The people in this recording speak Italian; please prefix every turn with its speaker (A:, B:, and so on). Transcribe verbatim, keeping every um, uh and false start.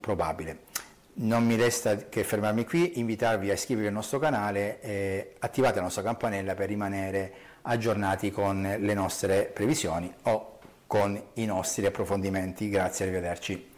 A: probabile. Non mi resta che fermarmi qui, invitarvi a iscrivervi al nostro canale e attivate la nostra campanella per rimanere aggiornati con le nostre previsioni o con i nostri approfondimenti. Grazie, arrivederci.